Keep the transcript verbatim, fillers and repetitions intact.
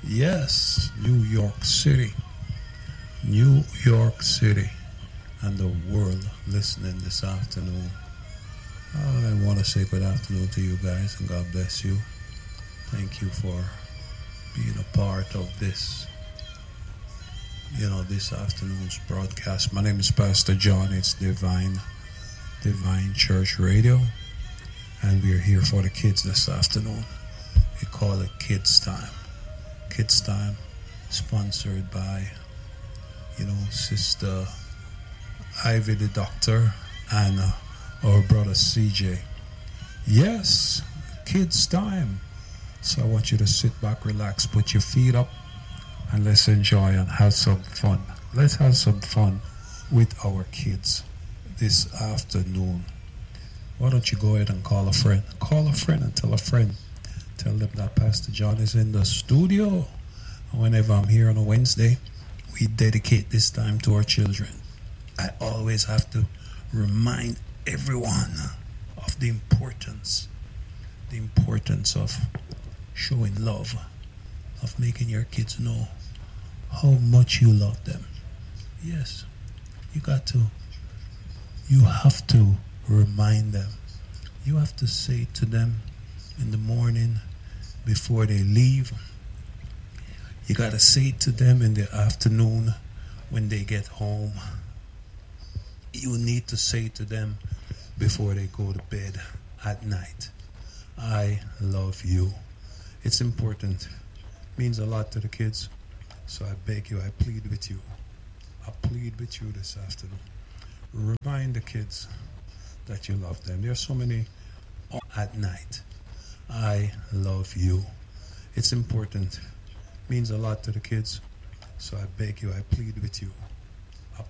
Yes, New York City. New York City and the world listening this afternoon. I want to say good afternoon to you guys and God bless you. Thank you for being a part of this, you know, this afternoon's broadcast. My name is Pastor John. It's Divine, Divine Church Radio. And we're here for the kids this afternoon. We call it Kids Time. Kids Time, sponsored by, you know, Sister Ivy the Doctor and uh, our brother C J. Yes, Kids Time. So I want you to sit back, relax, put your feet up, and let's enjoy and have some fun. Let's have some fun with our kids this afternoon. Why don't you go ahead and call a friend? Call a friend and tell a friend. Tell them that Pastor John is in the studio. Whenever I'm here on a Wednesday, we dedicate this time to our children. I always have to remind everyone of the importance, the importance of showing love, of making your kids know how much you love them. Yes, you got to, you have to remind them. You have to say to them in the morning before they leave. You got to say to them in the afternoon when they get home. You need to say to them before they go to bed at night. I love you. It's important. It means a lot to the kids. So I beg you, I plead with you. I plead with you this afternoon. Remind the kids that you love them. There are so many at night. I love you. It's important. It means a lot to the kids. So I beg you, I plead with you.